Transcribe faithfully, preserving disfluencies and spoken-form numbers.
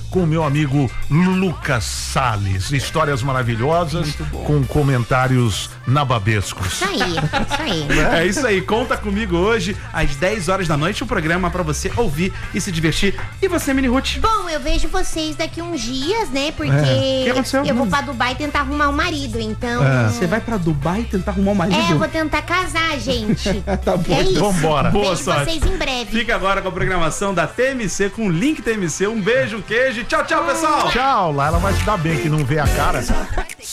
com o meu amigo Lucas Salles. Histórias maravilhosas com comentários nababescos. Isso aí, isso aí. É isso aí, conta comigo hoje, às dez horas da noite, o programa pra você ouvir e se divertir. E você, Mini Ruth? Bom, eu vejo vocês daqui uns dias, né? Porque É. O que aconteceu? eu vou pra Dubai tentar arrumar um marido, então... Você vai pra Dubai tentar arrumar um marido? É, eu vou tentar casar, gente. Tá bom, É então. isso. Vambora. Boa Vejo sorte. vocês em breve. Fica agora com a programação da T M C, com o link T M C. Um beijo, um queijo. Tchau, tchau, pessoal. Tchau, lá ela vai se dar bem que não vê a cara.